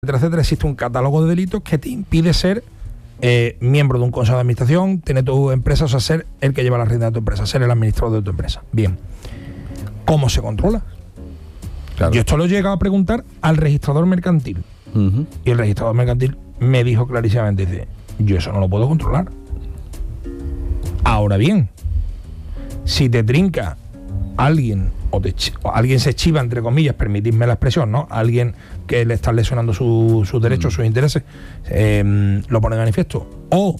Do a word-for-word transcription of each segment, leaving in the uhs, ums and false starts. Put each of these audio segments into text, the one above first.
etcétera, etcétera, existe un catálogo de delitos que te impide ser eh, miembro de un consejo de administración, tener tu empresa, o sea, ser el que lleva la rienda de tu empresa, ser el administrador de tu empresa. Bien. ¿Cómo se controla? Claro. Yo esto lo he llegado a preguntar al registrador mercantil. Uh-huh. Y el registrador mercantil me dijo clarísimamente, dice, yo eso no lo puedo controlar. Ahora bien, si te trinca alguien o, te, o alguien se chiva, entre comillas, permitidme la expresión, ¿no? Alguien que le está lesionando sus su derechos, mm. sus intereses, eh, lo pone de manifiesto. O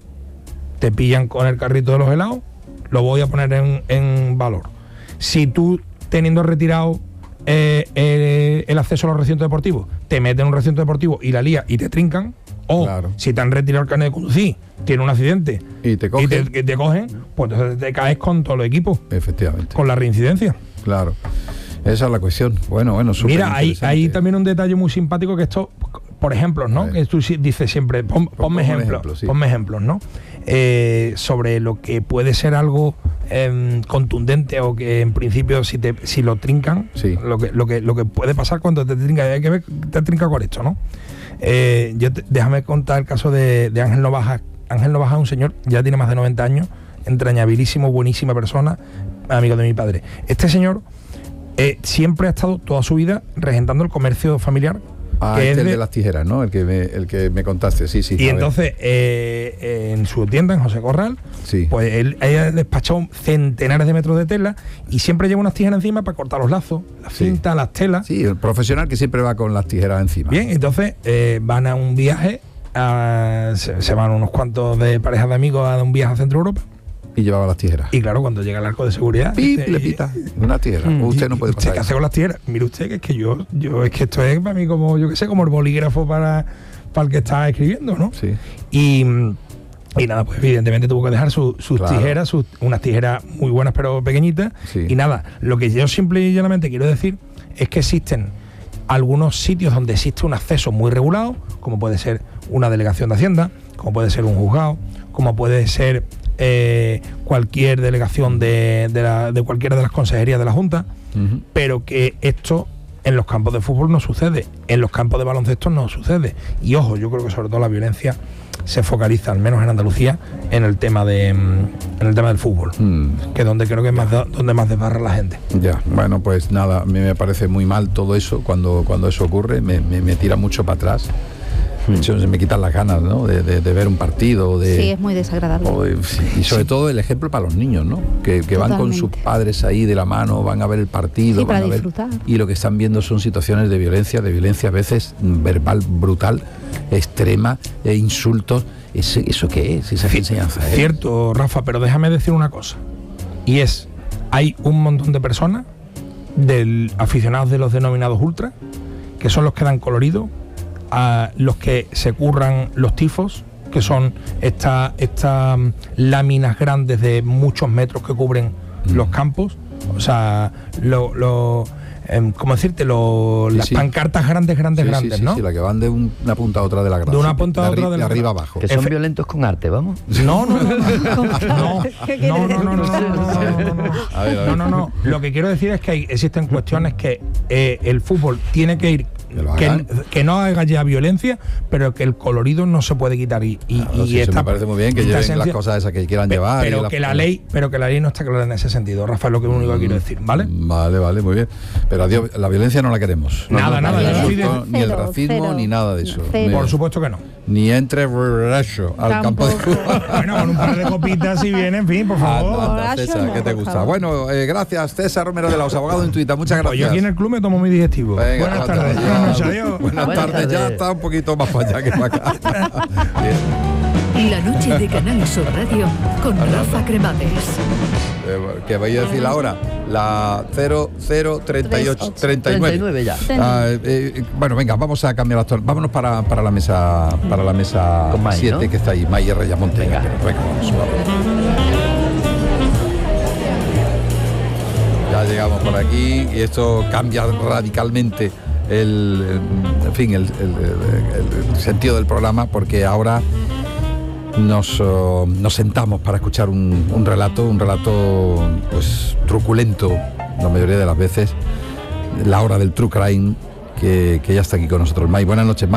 te pillan con el carrito de los helados, lo voy a poner en, en valor. Si tú, teniendo retirado eh, eh, el acceso a los recintos deportivos, te meten en un recinto deportivo y la lías y te trincan, o claro. si te han retirado el carnet de conducir, tiene un accidente y te cogen, y te, te cogen pues entonces te caes con todo el equipo. Efectivamente. Con la reincidencia. Claro. Esa es la cuestión. Bueno, bueno, súper Mira, hay, hay también un detalle muy simpático que esto, por ejemplo, ¿no? Que tú dices siempre, pon, ponme ejemplos, ejemplo, sí. ponme ejemplos, ¿no? Eh, sobre lo que puede ser algo eh, contundente o que en principio si te si lo trincan, sí. lo que lo que lo que puede pasar cuando te trinca, hay que ver te trinca con esto, ¿no? Eh, yo te, déjame contar el caso de, de Ángel Novaja. Ángel Novaja es un señor, ya tiene más de noventa años, entrañabilísimo, buenísima persona, amigo de mi padre. Este señor eh, siempre ha estado toda su vida regentando el comercio familiar. Ah, que este es el de, de las tijeras, ¿no? El que me, el que me contaste, sí, sí. Y entonces, eh, eh, en su tienda, en José Corral, sí. pues él ha despachado centenares de metros de tela y siempre lleva unas tijeras encima para cortar los lazos, las sí. cintas, las telas. Sí, el profesional que siempre va con las tijeras encima. Bien, entonces eh, van a un viaje, a, se, se van unos cuantos de parejas de amigos a un viaje a Centro Europa. Y llevaba las tijeras. Y claro, cuando llega el arco de seguridad... ¡Pip! Le pita una tijera. Mm, usted no puede pasar. ¿Qué hace con las tijeras? Mire usted que es que yo, yo es que esto es para mí como, yo qué sé, como el bolígrafo para, para el que está escribiendo, ¿no? Sí. Y, y nada, pues evidentemente tuvo que dejar su, sus claro. tijeras, sus, unas tijeras muy buenas pero pequeñitas. Sí. Y nada, lo que yo simple y llanamente quiero decir es que existen algunos sitios donde existe un acceso muy regulado, como puede ser una delegación de Hacienda, como puede ser un juzgado, como puede ser... Eh, cualquier delegación de, de, la, de cualquiera de las consejerías de la Junta, uh-huh. pero que esto en los campos de fútbol no sucede, en los campos de baloncesto no sucede. Y ojo, yo creo que sobre todo la violencia se focaliza, al menos en Andalucía, en el tema de en el tema del fútbol, mm. que es donde creo que es más de, donde más desbarra la gente. Ya, bueno, pues nada, a mí me parece muy mal todo eso, cuando, cuando eso ocurre, me, me, me tira mucho para atrás. Se me quitan las ganas, ¿no? de, de, de ver un partido. De, sí, es muy desagradable. O, y sobre sí. todo el ejemplo para los niños, ¿no? Que, que van con sus padres ahí de la mano, van a ver el partido. Sí, para van a disfrutar. Ver, y lo que están viendo son situaciones de violencia, de violencia a veces verbal, brutal, extrema, e insultos. ¿Eso, eso qué es? Esa enseñanza, ¿eh? Cierto, Rafa, pero déjame decir una cosa. Y es, hay un montón de personas, del aficionados de los denominados ultras, que son los que dan colorido, a los que se curran los tifos, que son estas esta, um, láminas grandes de muchos metros que cubren mm. los campos, o sea, lo, lo, eh, ¿cómo decirte? Lo, sí, las sí. pancartas grandes, grandes, sí, grandes, sí, sí, ¿no? Sí, la que van de un, una punta a otra de la grada. De una punta a otra de, de la de arriba abajo. Que son Efe- violentos con arte, vamos. No, no, no, no, no, no, no, no, no, no, no, no, a ver, a ver. no, no, no. Lo que quiero decir es que hay, existen cuestiones que eh, el fútbol tiene que ir. Que, que no haga ya violencia, pero que el colorido no se puede quitar y, y, claro, y sí, esta, me parece muy bien que lleven esencia, las cosas esas que quieran pe, llevar pero y que las, la ley pero que la ley no está clara en ese sentido, Rafa, es lo que único que quiero decir, ¿vale? Vale, vale, muy bien, pero adiós, la violencia no la queremos, nada, no, nada, no, no, ni, no, ni el racismo cero, ni nada de eso, cero. Por supuesto que no, ni entre borracho al campo de fútbol. Bueno, con un par de copitas si viene, en fin, por favor. Anda, anda, César, ¿qué te gusta? Bueno, eh, gracias César Romero de los Abogados en Twitter, muchas gracias. Pues yo aquí en el club me tomo mi digestivo. Venga, buenas tardes, buenas noches, adiós. Buenas, buenas tardes, tardes, ya está un poquito más para allá que para acá. La noche de Canal Sur Radio con anda, Rafa Cremades. Eh, ¿Qué vais a decir ahora? La cero cero treinta y ocho treinta y nueve ya. Ah, eh, bueno, venga, vamos a cambiar las. Vámonos para, para la mesa para la mesa siete, ¿no? Que está ahí, Mayer Reyamonte. Venga, venga, vamos, vamos. Ya llegamos por aquí y esto cambia radicalmente el, en fin, el, el, el, el sentido del programa, porque ahora nos, uh, nos sentamos para escuchar un, un relato, un relato pues truculento, la mayoría de las veces, la hora del true crime, que, que ya está aquí con nosotros. May, buenas noches, May.